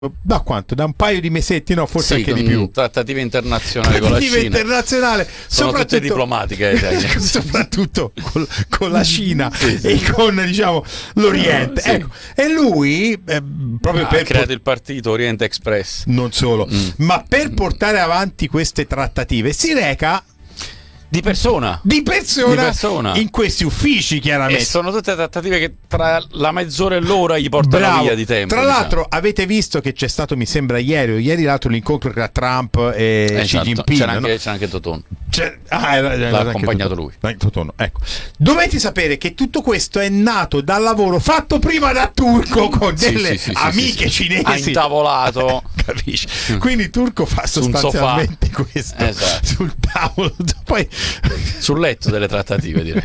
da quanto? Da un paio di mesetti, no, forse sì, anche di più. Trattative internazionali con la Cina. Internazionale, sono tutte diplomatiche, soprattutto con la Cina sì. E con, diciamo, l'Oriente. Sì. Ecco. E lui proprio ha creato il partito Oriente Express. Non solo, ma per portare avanti queste trattative si reca di persona in questi uffici, chiaramente. E sono tutte trattative che tra la mezz'ora e l'ora gli portano via di tempo. Tra l'altro avete visto che c'è stato, mi sembra ieri o ieri l'altro, l'incontro tra Trump e Xi Jinping. C'era anche Toton. L'ha accompagnato lui. Toton, ecco. Dovete sapere che tutto questo è nato dal lavoro fatto prima da Turco con delle amiche cinesi. Ha intavolato. Capisci? Quindi Turco fa sostanzialmente questo sul tavolo. Poi sul letto delle trattative, direi.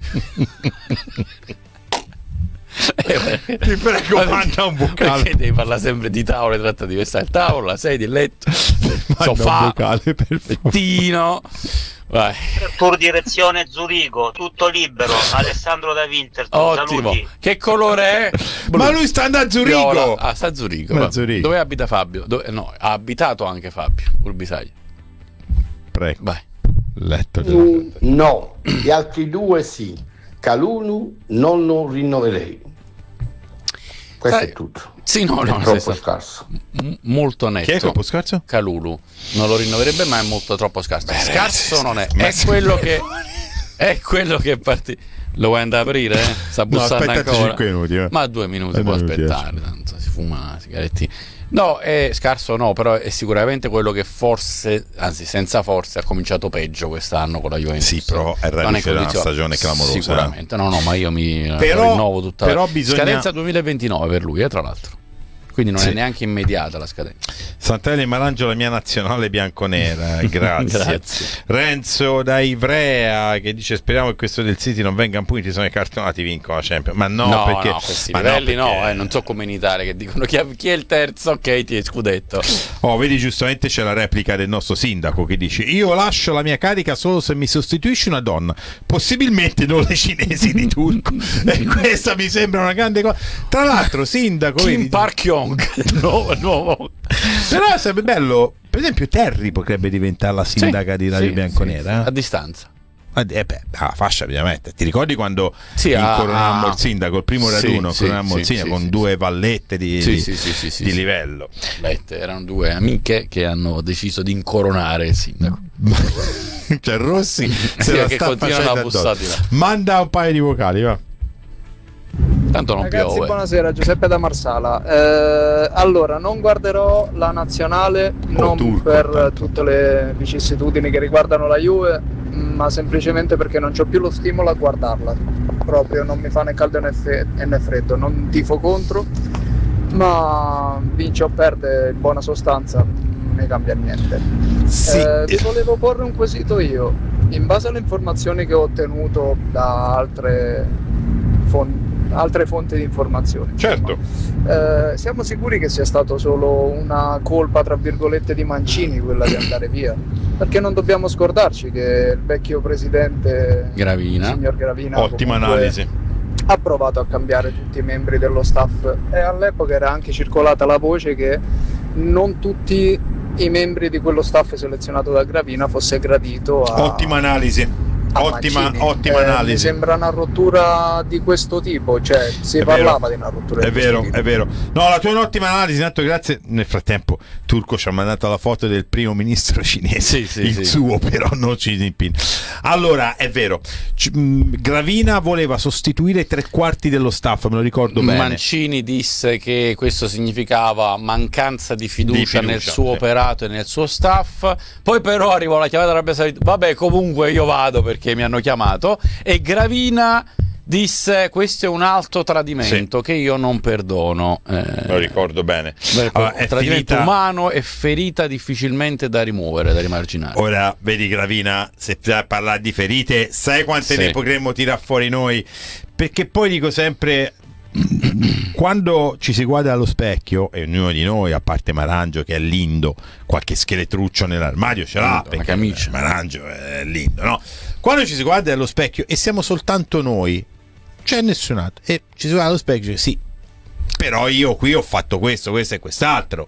Ti prego, manda un vocale. Perché devi parlare sempre di tavole trattative? Sta il tavolo, la sedia, il letto, sofà, lettino. Vai. Tour direzione Zurigo, tutto libero. Alessandro da Winterthur. Ottimo. Saluti. Che colore è? Blu. Ma lui sta andando a Zurigo. Sta a Zurigo. Dove abita Fabio? No, ha abitato anche Fabio Urbisaglia. Prego. Vai. Letto. No, gli altri due sì. Kalulu non lo rinnoverei. Questo è tutto. Sì, no, è troppo scarso. Molto netto. Chi è troppo scarso? Kalulu non lo rinnoverebbe, ma è molto troppo scarso. Scarso non è. È quello che è partito. Lo vuoi andare a aprire? Sta bussando ancora. 5 minuti. Ma 2 minuti può aspettare. Tanto si fuma sigaretti. No, è scarso no, però è sicuramente quello che forse, anzi senza forse, ha cominciato peggio quest'anno con la Juventus. Sì, però era una stagione clamorosa. Sicuramente, no, ma io mi rinnovo tutta però bisogna... Scadenza 2029 per lui, tra l'altro. Quindi non è neanche immediata la scadenza. Santelli Marangio, la mia nazionale bianconera, grazie. Renzo da Ivrea che dice: speriamo che questo del City non venga in punti, sono i cartonati vincono la Champions. Ma no, perché questi livelli non so come in Italia che dicono chi è il terzo, ok, ti è scudetto. Vedi, giustamente c'è la replica del nostro sindaco che dice: io lascio la mia carica solo se mi sostituisci una donna, possibilmente non le cinesi di Turco. E questa mi sembra una grande cosa. Tra l'altro, sindaco Kim Park-yong nuovo. Però sarebbe bello, per esempio Terry potrebbe diventare la sindaca di Radio Bianconera. A distanza. La fascia ovviamente. Ti ricordi quando incoronammo il sindaco, il primo raduno, incoronammo il sindaco con due vallette di livello. Erano due amiche che hanno deciso di incoronare il sindaco. Cioè Rossi se la che sta continuano a bussare. Manda un paio di vocali, va. Tanto non Ragazzi, piove. Buonasera, Giuseppe da Marsala. Allora, non guarderò la nazionale non per tutte le vicissitudini che riguardano la Juve, ma semplicemente perché non c'ho più lo stimolo a guardarla. Proprio non mi fa né caldo né freddo. Non tifo contro, ma vince o perde in buona sostanza non ne cambia niente. Vi volevo porre un quesito io. In base alle informazioni che ho ottenuto da altre fonti di informazione. Certo. Siamo sicuri che sia stato solo una colpa tra virgolette di Mancini quella di andare via? Perché non dobbiamo scordarci che il vecchio presidente Gravina, il signor Gravina, ottima analisi, ha provato a cambiare tutti i membri dello staff e all'epoca era anche circolata la voce che non tutti i membri di quello staff selezionato da Gravina fosse gradito a... Ottima analisi. Ottima analisi. Mi sembra una rottura di questo tipo, cioè si parlava di una rottura di questo tipo. È vero. No, la tua è un'ottima analisi, tanto grazie. Nel frattempo Turco ci ha mandato la foto del primo ministro cinese, suo però, non Xi Jinping. Allora, è vero, Gravina voleva sostituire 3/4 dello staff, me lo ricordo bene. Mancini disse che questo significava mancanza di fiducia nel suo operato e nel suo staff. Poi però arrivò la chiamata d'Arabia Saudita, vabbè, comunque io vado perché mi hanno chiamato, e Gravina disse: questo è un alto tradimento che io non perdono. Lo ricordo bene. È tradimento umano e ferita difficilmente da rimuovere, da rimarginare. Ora vedi Gravina, se parlare di ferite, sai quante ne potremmo tirare fuori noi? Perché poi dico sempre, quando ci si guarda allo specchio, e ognuno di noi, a parte Marangio che è lindo, qualche scheletruccio nell'armadio ce l'ha, perché camicia. Marangio è lindo, no? Quando ci si guarda allo specchio e siamo soltanto noi, c'è nessun altro, e ci si guarda allo specchio e dice, sì, però io qui ho fatto questo e quest'altro.